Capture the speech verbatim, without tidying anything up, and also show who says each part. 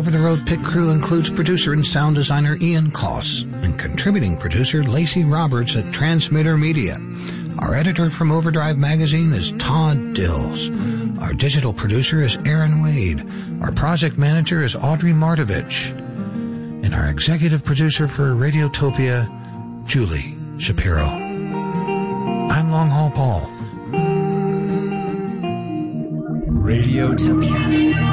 Speaker 1: Over the Road Pit Crew includes producer and sound designer Ian Koss and contributing producer Lacey Roberts at Transmitter Media. Our editor from Overdrive Magazine is Todd Dills. Our digital producer is Aaron Wade. Our project manager is Audrey Martovich. And our executive producer for Radiotopia, Julie Shapiro. I'm Long Haul Paul.
Speaker 2: Radiotopia.